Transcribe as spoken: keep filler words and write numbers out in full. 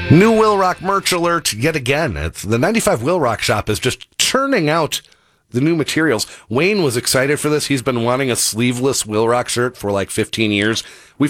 New Will Rock merch alert yet again. It's the ninety-five Will Rock shop is just churning out the new materials. Wayne was excited for this. He's been wanting a sleeveless Will Rock shirt for like fifteen years. We've